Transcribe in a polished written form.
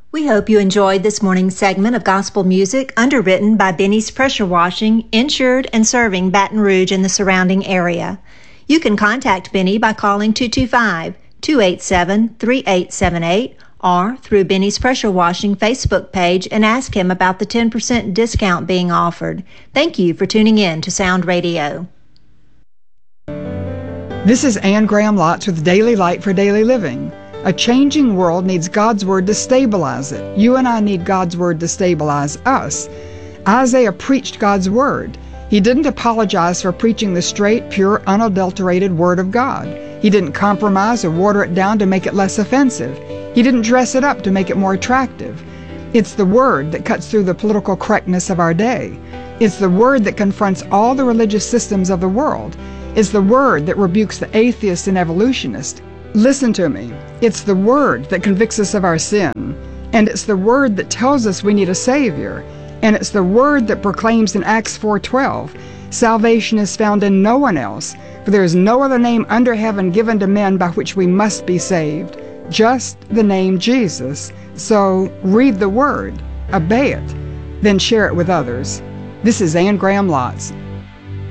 We hope you enjoyed this morning's segment of gospel music underwritten by Benny's Pressure Washing, insured and serving Baton Rouge and the surrounding area. You can contact Benny by calling 225-287-3878 or through Benny's Pressure Washing Facebook page and ask him about the 10% discount being offered. Thank you for tuning in to Sound Radio. This is Ann Graham Lotz with Daily Light for Daily Living. A changing world needs God's Word to stabilize it. You and I need God's Word to stabilize us. Isaiah preached God's Word. He didn't apologize for preaching the straight, pure, unadulterated Word of God. He didn't compromise or water it down to make it less offensive. He didn't dress it up to make it more attractive. It's the Word that cuts through the political correctness of our day. It's the Word that confronts all the religious systems of the world. It's the Word that rebukes the atheist and evolutionist. Listen to me. It's the Word that convicts us of our sin. And it's the Word that tells us we need a Savior. And it's the Word that proclaims in Acts 4:12, salvation is found in no one else, for there is no other name under heaven given to men by which we must be saved, just the name Jesus. So read the Word, obey it, then share it with others. This is Ann Graham Lotz.